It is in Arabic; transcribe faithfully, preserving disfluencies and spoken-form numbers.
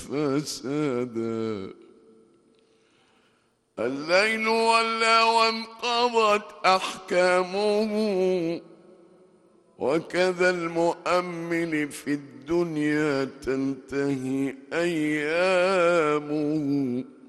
فسادا. الليل ولى وانقضت أحكامه، وكذا المؤمل في الدنيا تنتهي أيامه.